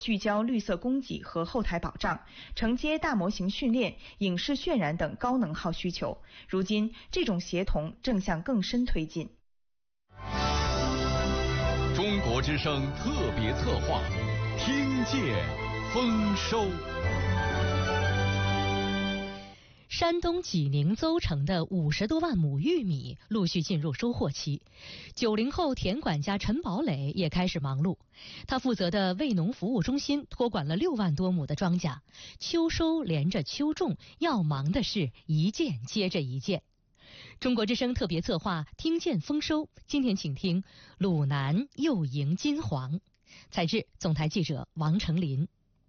聚焦绿色供给和后台保障，承接大模型训练、影视渲染等高能耗需求。如今，这种协同正向更深推进。 中国之声特别策划，听见丰收。 山东济宁邹城的50多万亩玉米陆续进入收获期，90后田管家陈宝磊也开始忙碌。他负责的卫农服务中心托管了6万多亩的庄稼，秋收连着秋种，要忙的是一件接着一件。中国之声特别策划听见丰收，今天请听鲁南又迎金黄。采制总台记者王成林。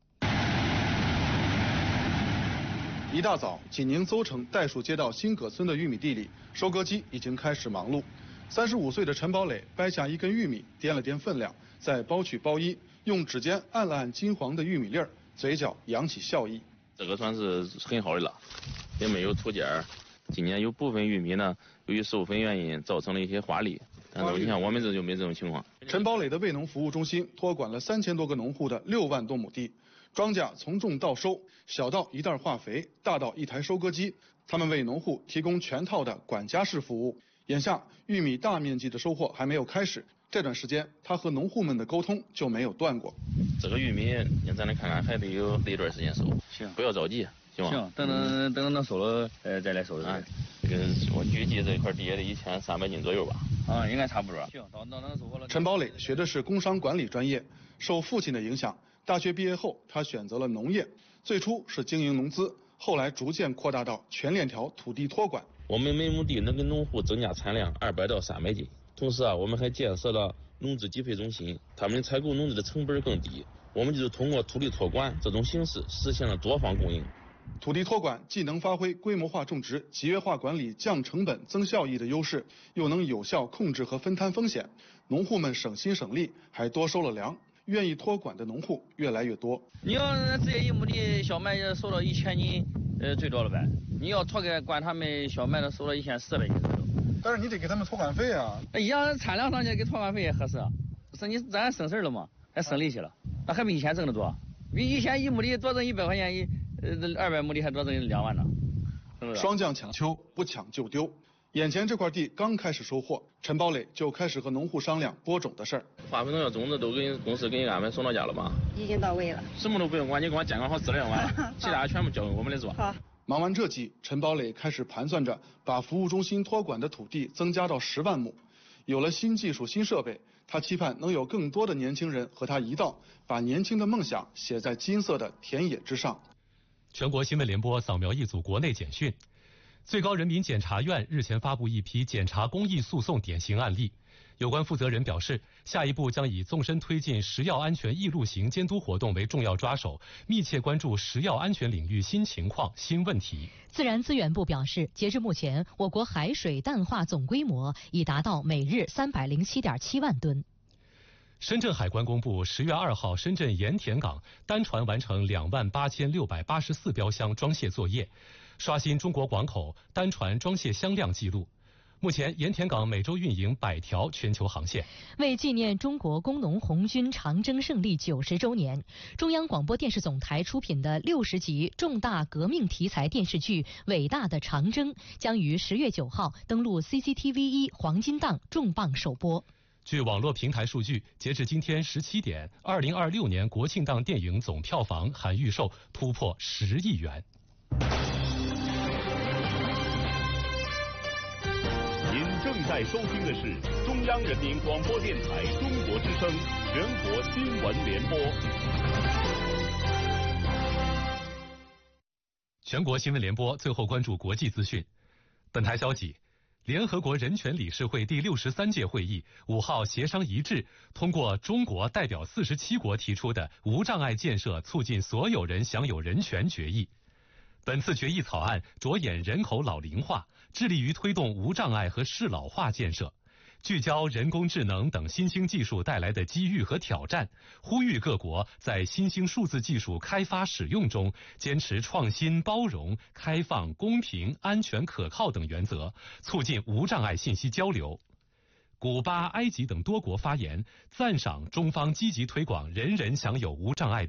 一大早，济宁邹城代数街道新葛村的玉米地里，收割机已经开始忙碌。35岁的陈宝磊掰下一根玉米，掂了掂分量，再包取包衣，用指尖按了按金黄的玉米粒儿，嘴角扬起笑意。 这个算是很好的了，也没有土尖。今年有部分玉米呢，由于授粉原因造成了一些花粒，但是你看我们这就没这种情况。 陈宝磊的卫农服务中心托管了3000多个农户的6万多亩地，庄稼从种到收，小到一袋化肥，大到一台收割机，他们为农户提供全套的管家式服务。眼下玉米大面积的收获还没有开始，这段时间他和农户们的沟通就没有断过。 这个玉米咱来看看，还得有一段时间收，行，不要着急，行吗？ 行，等能收了，再来收的。 我预计这块地也得1300斤左右吧。 应该差不多。行，到能收获了。 陈宝磊学的是工商管理专业，受父亲的影响，大学毕业后他选择了农业，最初是经营农资，后来逐渐扩大到全链条土地托管。 我们每亩地能给农户增加产量200到300斤，同时我们还建设了农资集配中心，他们采购农资的成本更低。我们就是通过土地托管这种形式实现了多方供应。 土地托管既能发挥规模化种植、集约化管理、降成本、增效益的优势，又能有效控制和分摊风险。农户们省心省力，还多收了粮。愿意托管的农户越来越多。 你要直接1亩地小麦收到1000斤，最多了呗。你要托管他们小麦的收到1400斤左右。 但是你得给他们托管费啊。 一样产量上去给托管费也合适，咱省事了嘛，还省力气了，那还比以前挣得多。比以前1亩地多挣100块钱，200亩地还多挣2万呢。 双降抢秋，不抢就丢。眼前这块地刚开始收获，陈宝磊就开始和农户商量播种的事儿。 化肥农药种子都给公司给你安排送到家了吗？ 已经到位了。 什么都不用管，你给我监管好质量完了，其他全部交给我们来做。 好。 忙完这季，陈宝磊开始盘算着把服务中心托管的土地增加到10万亩。有了新技术、新设备，他期盼能有更多的年轻人和他一道，把年轻的梦想写在金色的田野之上。 全国新闻联播扫描一组国内简讯。最高人民检察院日前发布一批检察公益诉讼典型案例，有关负责人表示，下一步将以纵深推进食药安全易路行监督活动为重要抓手，密切关注食药安全领域新情况、新问题。 自然资源部表示，截至目前，我国海水淡化总规模已达到每日307.7万吨。 深圳海关公布，10月2号，深圳盐田港单船完成28684标箱装卸作业，刷新中国广口单船装卸箱量纪录。目前，盐田港每周运营100条全球航线。 为纪念中国工农红军长征胜利90周年，中央广播电视总台出品的60集重大革命题材电视剧《伟大的长征》将于10月9号登陆 CCTV1 黄金档重磅首播。 据网络平台数据，截至今天17点，2026年国庆档电影总票房含预售突破10亿元。 您正在收听的是中央人民广播电台中国之声全国新闻联播。 全国新闻联播最后关注国际资讯。本台消息，联合国人权理事会第63届会议5号协商一致，通过中国代表47国提出的无障碍建设促进所有人享有人权决议。本次决议草案着眼人口老龄化，致力于推动无障碍和适老化建设，聚焦人工智能等新兴技术带来的机遇和挑战，呼吁各国在新兴数字技术开发使用中坚持创新、包容、开放、公平、安全、可靠等原则，促进无障碍信息交流。古巴、埃及等多国发言赞赏中方积极推广人人享有无障碍